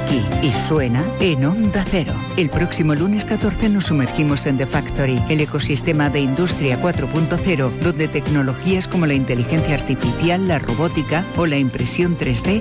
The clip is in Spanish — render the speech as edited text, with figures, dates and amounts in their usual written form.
aquí y suena en Onda Cero. El próximo lunes 14 nos sumergimos en The Factory, el ecosistema de Industria 4.0, donde tecnologías como la inteligencia artificial, la robótica o la impresión 3D